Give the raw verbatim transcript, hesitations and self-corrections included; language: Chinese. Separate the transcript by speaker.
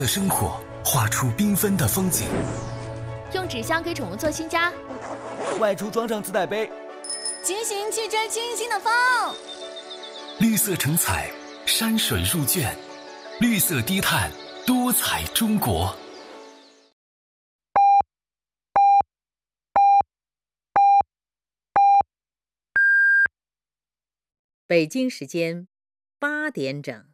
Speaker 1: 的生活画出缤纷的风景。
Speaker 2: 用纸箱给宠物做新家，
Speaker 3: 外出装上自带杯，
Speaker 4: 骑行去追清新的风。
Speaker 1: 绿色成彩，山水入卷，绿色低碳，多彩中国。
Speaker 5: 北京时间八点整。